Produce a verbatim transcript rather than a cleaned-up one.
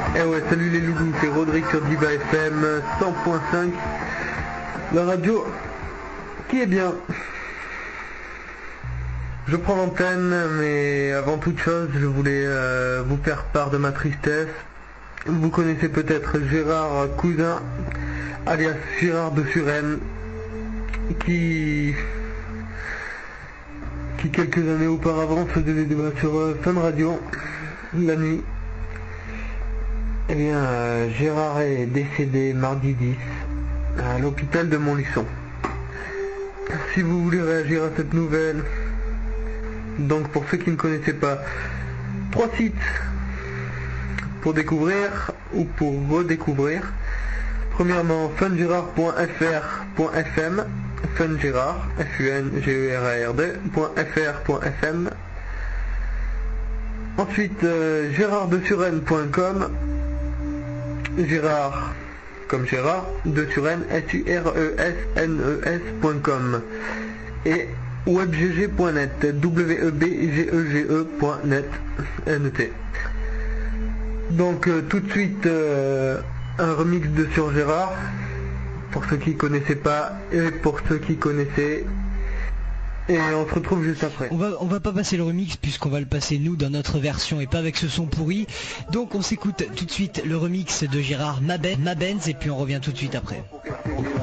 Eh ouais, salut les loulous, c'est Rodrigue sur Diva F M cent point cinq, la radio qui est bien. Je prends l'antenne, mais avant toute chose, je voulais euh, vous faire part de ma tristesse. Vous connaissez peut-être Gérard Cousin, alias Gérard de Suresnes, qui, qui quelques années auparavant faisait des débats sur euh, Fun Radio, la nuit. Eh bien, euh, Gérard est décédé mardi dix à l'hôpital de Montluçon. Si vous voulez réagir à cette nouvelle, donc pour ceux qui ne connaissaient pas, trois sites pour découvrir ou pour redécouvrir. Premièrement, fungérard point f r point f m, fungérard, F U N G E R A R D, .fr point f m. Ensuite, euh, gérard de suresnes point com, Gérard, comme Gérard, de Suresnes, S U R E S N E S point com, et webgg point net, W E B G E G E point net, N T. Donc euh, tout de suite euh, un remix de Sur Gérard, pour ceux qui connaissaient pas et pour ceux qui connaissaient. Et on se retrouve juste après. On va, on va pas passer le remix puisqu'on va le passer nous dans notre version et pas avec ce son pourri. Donc on s'écoute tout de suite le remix de Gérard Mabenz et puis on revient tout de suite après.